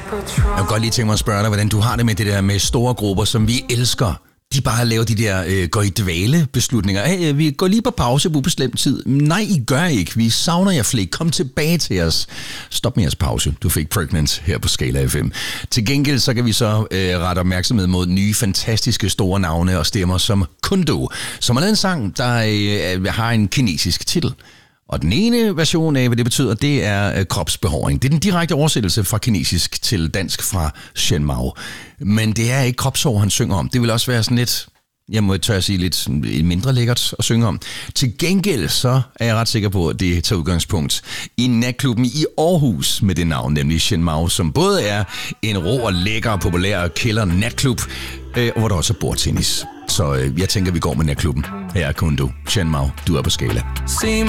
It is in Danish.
Jeg kan godt lige tænke mig at spørge dig, hvordan du har det med det der med store grupper, som vi elsker. De bare laver de der går i dvale beslutninger. Hey, vi går lige på pause på ubestemt tid. Nej, I gør ikke. Vi savner jer, Flik. Kom tilbage til os. Stop med jeres pause. Du fik Pregnant her på Skala FM. Til gengæld så kan vi så rette opmærksomhed mod nye, fantastiske store navne og stemmer som Kundo, som har lavet en sang, der har en kinesisk titel. Og den ene version af, hvad det betyder, det er kropsbehåring. Det er den direkte oversættelse fra kinesisk til dansk fra Shen Mao. Men det er ikke kropshår, han synger om. Det vil også være sådan lidt, jeg må tør at sige, lidt mindre lækkert at synge om. Til gengæld så er jeg ret sikker på, at det tager udgangspunkt i natklubben i Aarhus med det navn, nemlig Shen Mao, som både er en rå og lækker og populær kælder natklub, og hvor der også er bordtennis. Så jeg tænker, vi går med natklubben. Her er Kundo. Shen Mao, du er på Skala.